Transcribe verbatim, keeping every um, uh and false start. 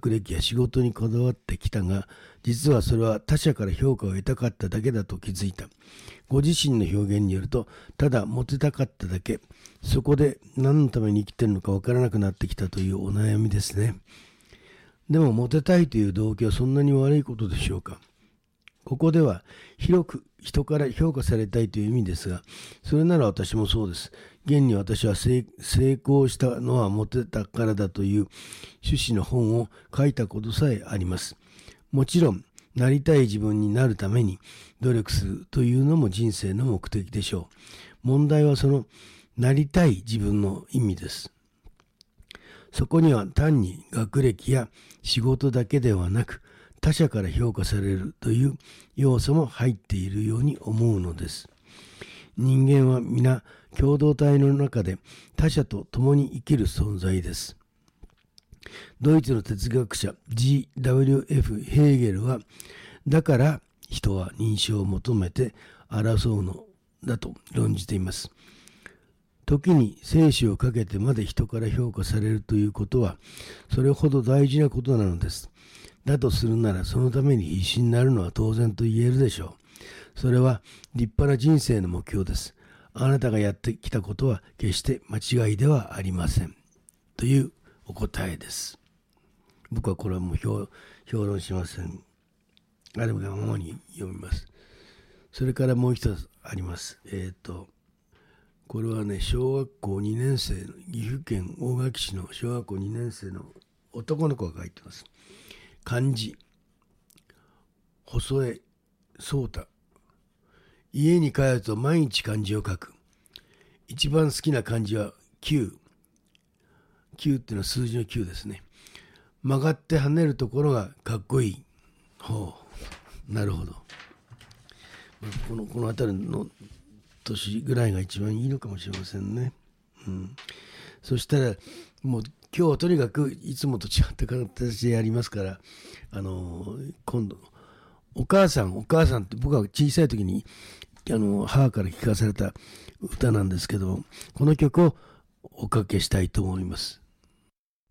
学歴や仕事にこだわってきたが、実はそれは他者から評価を得たかっただけだと気づいた。ご自身の表現によると、ただモテたかっただけ、そこで何のために生きているのかわからなくなってきたというお悩みですね。でもモテたいという動機はそんなに悪いことでしょうか。ここでは広く人から評価されたいという意味ですが、それなら私もそうです。現に私は成功したのはモテたからだという趣旨の本を書いたことさえあります。もちろん、なりたい自分になるために努力するというのも人生の目的でしょう。問題はそのなりたい自分の意味です。そこには単に学歴や仕事だけではなく、他者から評価されるという要素も入っているように思うのです。人間は皆共同体の中で他者と共に生きる存在です。ドイツの哲学者 ジーダブリューエフ ヘーゲルは、だから人は認証を求めて争うのだと論じています。時に生死をかけてまで人から評価されるということは、それほど大事なことなのです。だとするなら、そのために必死になるのは当然と言えるでしょう。それは立派な人生の目標です。あなたがやってきたことは決して間違いではありません。というお答えです。僕はこれはもう 評, 評論しません。あるがままに読みます。それからもう一つあります。えっと、これはね、小学校にねん生の、岐阜県大垣市の小学校にねん生の男の子が書いてます。漢字、細江壮太。家に帰ると毎日漢字を書く。一番好きな漢字はきゅう。きゅうっていうのは数字のきゅうですね。曲がって跳ねるところがかっこいい。ほう、なるほど。この、この辺りの年ぐらいが一番いいのかもしれませんね。うん、そしたら、もう今日はとにかくいつもと違った形でやりますから、あの、今度、お母さん、お母さんって僕が小さい時に、あの、母から聞かされた歌なんですけど、この曲をおかけしたいと思います。